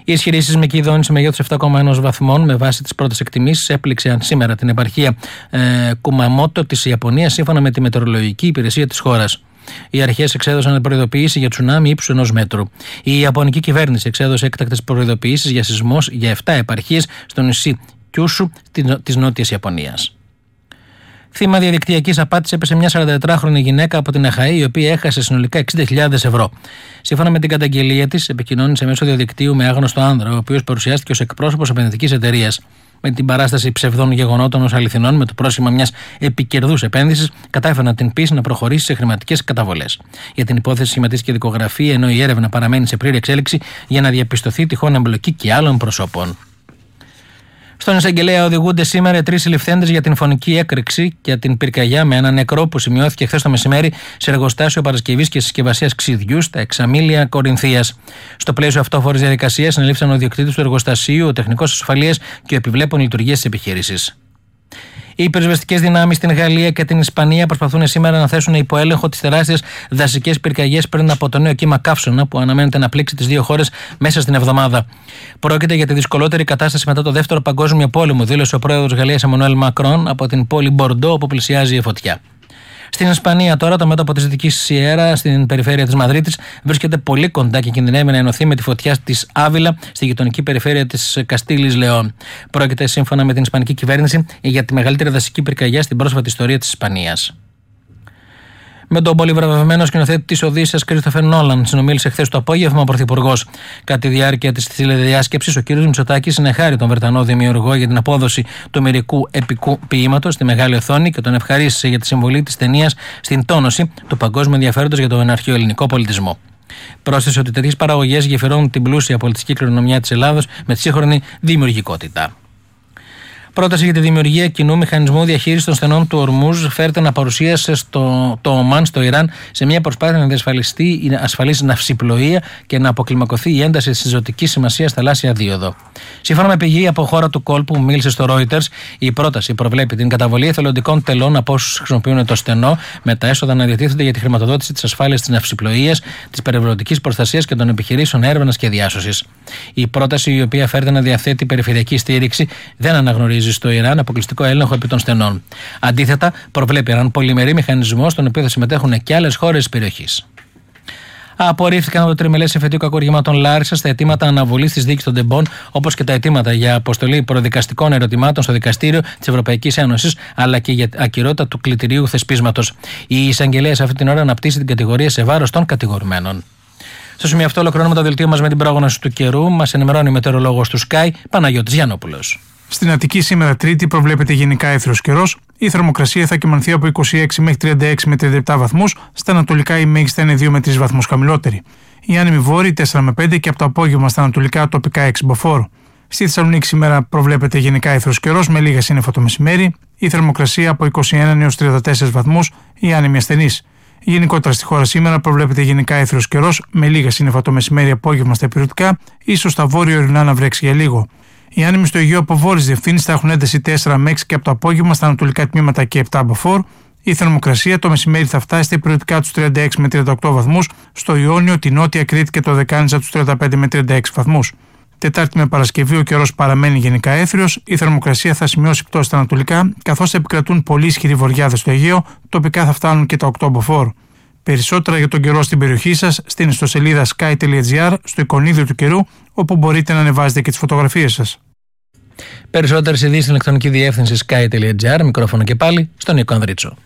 Η ισχυρή σεισμική δόνηση μεγέθους 7,1 βαθμών με βάση τις πρώτες εκτιμήσεις έπληξε σήμερα την επαρχία Κουμαμότο της Ιαπωνίας, σύμφωνα με τη μετεωρολογική υπηρεσία της χώρας. Οι αρχές εξέδωσαν προειδοποίηση για τσουνάμι ύψους 1 μέτρου. Η Ιαπωνική κυβέρνηση εξέδωσε έκτακτες προειδοποιήσεις για σεισμό για 7 επαρχίες στο νησί Κιούσου της Νότιας Ιαπωνίας. Θύμα διαδικτυακής απάτης έπεσε μια 44χρονη γυναίκα από την ΑΧΑΗ, η οποία έχασε συνολικά 60.000 ευρώ. Σύμφωνα με την καταγγελία της, επικοινώνησε μέσω διαδικτύου με άγνωστο άνδρα, ο οποίος παρουσιάστηκε ως εκπρόσωπος επενδυτικής εταιρείας. Με την παράσταση ψευδών γεγονότων ως αληθινών, με το πρόσχημα μιας επικερδούς επένδυσης, κατάφερε να την πείσει να προχωρήσει σε χρηματικές καταβολές. Για την υπόθεση σχηματίστηκε δικογραφία, ενώ η έρευνα παραμένει σε πλήρη εξέλιξη για να διαπιστωθεί τυχόν εμπλοκή και άλλων προσώπων. Στον εισαγγελέα οδηγούνται σήμερα 3 συλληφθέντες για την φωνική έκρηξη και την πυρκαγιά με ένα νεκρό που σημειώθηκε χθες το μεσημέρι σε εργοστάσιο παρασκευής και συσκευασίας ξυδιού στα Εξαμήλια Κορινθίας. Στο πλαίσιο αυτόφορης διαδικασίας συνελήφθησαν ο ιδιοκτήτης του εργοστασίου, ο τεχνικός ασφαλείας και ο επιβλέπων λειτουργίας της επιχείρησης. Οι πυροσβεστικές δυνάμεις στην Γαλλία και την Ισπανία προσπαθούν σήμερα να θέσουν υπό έλεγχο τις τεράστιες δασικές πυρκαγιές πριν από το νέο κύμα καύσωνα που αναμένεται να πλήξει τις δύο χώρες μέσα στην εβδομάδα. Πρόκειται για τη δυσκολότερη κατάσταση μετά το Δεύτερο Παγκόσμιο Πόλεμο, δήλωσε ο πρόεδρος Γαλλίας Εμμανουέλ Μακρόν από την πόλη Μπορντό, όπου πλησιάζει η φωτιά. Στην Ισπανία, τώρα, το μέτωπο της Δυτικής Σιέρα, στην περιφέρεια της Μαδρίτης, βρίσκεται πολύ κοντά και κινδυνεύει να ενωθεί με τη φωτιά της Άβυλα, στη γειτονική περιφέρεια της Καστίλης Λεόν. Πρόκειται, σύμφωνα με την Ισπανική κυβέρνηση, για τη μεγαλύτερη δασική πυρκαγιά στην πρόσφατη ιστορία της Ισπανίας. Με τον πολυβραβευμένο σκηνοθέτη της Οδύσσειας Κρίστοφερ Νόλαν συνομίλησε χθες το απόγευμα ο Πρωθυπουργός. Κατά τη διάρκεια της τηλεδιάσκεψης, ο κ. Μητσοτάκης συνεχάρη τον Βρετανό δημιουργό για την απόδοση του μερικού επικού ποίηματος στη μεγάλη οθόνη και τον ευχαρίστησε για τη συμβολή της ταινίας στην τόνωση του παγκόσμιου ενδιαφέροντος για τον αρχαίο ελληνικό πολιτισμό. Πρόσθεσε ότι τέτοιες παραγωγές γεφυρώνουν την πλούσια πολιτιστική κληρονομιά της Ελλάδος με τη σύγχρονη δημιουργικότητα. Πρόταση για τη δημιουργία κοινού μηχανισμού διαχείρισης των στενών του Ορμούζ φέρεται να παρουσίασε το Ομάν στο Ιράν σε μια προσπάθεια να διασφαλιστεί η ασφαλής ναυσιπλοεία και να αποκλιμακωθεί η ένταση της ζωτικής σημασίας θαλάσσια δίωδο. Σύμφωνα με πηγή από χώρα του κόλπου που μίλησε στο Reuters, η πρόταση προβλέπει την καταβολή εθελοντικών τελών από όσους χρησιμοποιούν το στενό, με τα έσοδα να διατίθενται για τη χρηματοδότηση της ασφάλειας της ναυσιπλοείας, της περιβαλλοντικής προστασίας και των επιχειρήσεων έρευνας και διάσωσης. Η πρόταση, η οποία φέρεται να διαθέτει περιφερειακή στήριξη, δεν αναγνωρίζει στο Ιράν αποκλειστικό έλεγχο επί των στενών. Αντίθετα, προβλέπει έναν πολυμερή μηχανισμό, στον οποίο θα συμμετέχουν και άλλες χώρες της περιοχής. Απορρίφθηκαν από το τριμελές εφετείο κακουργημάτων Λάρισσας τα αιτήματα αναβολής της δίκης των Τεμπών, όπως και τα αιτήματα για αποστολή προδικαστικών ερωτημάτων στο Δικαστήριο της Ευρωπαϊκής Ένωσης, αλλά και για ακυρότητα του κλητηρίου θεσπίσματος. Η εισαγγελέα σε αυτή την ώρα αναπτύσσει την κατηγορία σε βάρος των κατηγορουμένων. Στο σημείο αυτό ολοκληρώνουμε το δελτίο μας με την πρόγνωση του καιρού. Μας ενημερώνει ο μετεωρολόγος του Sky, Παναγιώτης Γιαννόπουλος. Στην Αττική σήμερα Τρίτη προβλέπεται γενικά έθριος καιρός. Η θερμοκρασία θα κυμανθεί από 26 μέχρι 36 με 37 βαθμούς. Στα ανατολικά η μέγιστη είναι 2 με 3 βαθμούς χαμηλότερη. Η άνεμη βόρειη 4 με 5 και από το απόγευμα στα ανατολικά τοπικά 6 μποφόρ. Στη Θεσσαλονίκη σήμερα προβλέπεται γενικά έθριος καιρός με λίγα σύννεφα το μεσημέρι. Η θερμοκρασία από 21 έως 34 βαθμούς. Η άνεμη ασθενής. Γενικότερα στη χώρα σήμερα προβλέπεται γενικά έθριος καιρός με λίγα σύννεφα το μεσημέρι, απόγευμα στα υπηρετικά, ίσως στα βόρειο-ορεινά να βρέξει για λίγο. Οι άνεμοι στο Αιγαίο από βόρειες διευθύνσεις θα έχουν ένταση 4 με 6 και από το απόγευμα στα ανατολικά τμήματα και 7 μποφόρ. Η θερμοκρασία το μεσημέρι θα φτάσει στα υπηρετικά τους 36 με 38 βαθμούς, στο Ιόνιο, τη Νότια Κρήτη και το Δεκάνησα τους 35 με 36 βαθμούς. Τετάρτη με Παρασκευή ο καιρός παραμένει γενικά έθριος, η θερμοκρασία θα σημειώσει πτώση στα ανατολικά, καθώς θα επικρατούν πολύ ισχυροί βοριάδες στο Αιγαίο, τοπικά θα φτάνουν και τα 8 μποφόρ. Περισσότερα για τον καιρό στην περιοχή σας στην ιστοσελίδα sky.gr, στο εικονίδιο του καιρού, όπου μπορείτε να ανεβάζετε και τις φωτογραφίες σας. Περισσότερες ειδήσεις στην ηλεκτρονική διεύθυνση sky.gr, μικρόφωνο και πάλι στον Νίκο Ανδρίτσο.